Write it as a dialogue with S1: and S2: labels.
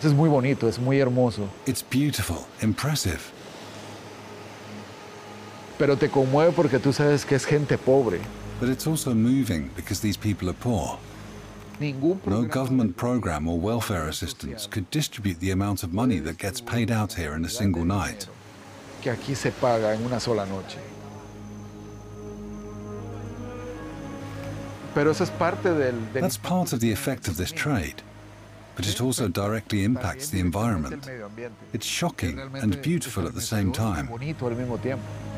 S1: Eso es muy bonito, es muy hermoso.
S2: It's beautiful, impressive.
S1: Pero te conmueve porque tú sabes que es gente pobre.
S2: But it's also moving because these people are poor. No government program or welfare assistance could distribute the amount of money that gets paid out here in a single night.
S1: Que aquí se paga en una sola noche. Pero eso es parte
S2: That's part of the effect of this trade, but it also directly impacts the environment. It's shocking and beautiful at the same time.
S1: Bonito al mismo tiempo.